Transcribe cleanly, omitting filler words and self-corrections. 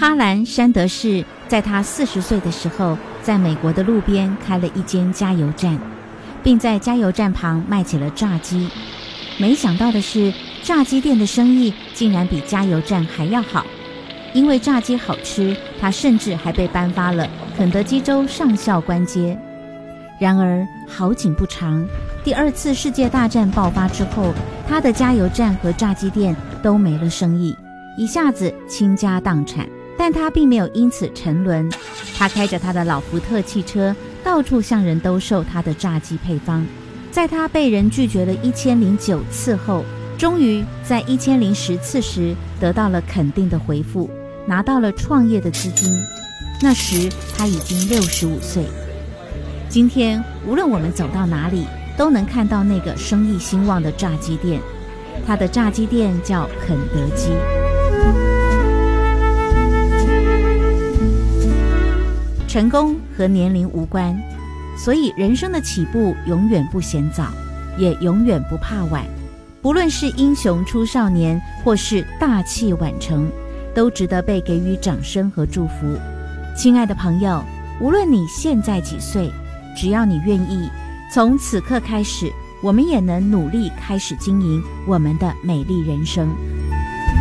哈兰·山德士在他40岁的时候，在美国的路边开了一间加油站，并在加油站旁卖起了炸鸡。没想到的是，炸鸡店的生意竟然比加油站还要好。因为炸鸡好吃，他甚至还被颁发了肯德基州上校官阶。然而好景不长，第2次世界大战爆发之后，他的加油站和炸鸡店都没了生意，一下子倾家荡产。但他并没有因此沉沦，他开着他的老福特汽车，到处向人兜售他的炸鸡配方。在他被人拒绝了1009次后，终于在1010次时得到了肯定的回复，拿到了创业的资金。那时他已经65岁。今天无论我们走到哪里，都能看到那个生意兴旺的炸鸡店。他的炸鸡店叫肯德基。成功和年龄无关，所以人生的起步永远不嫌早，也永远不怕晚。不论是英雄出少年，或是大器晚成，都值得被给予掌声和祝福。亲爱的朋友，无论你现在几岁，只要你愿意，从此刻开始，我们也能努力开始经营我们的美丽人生。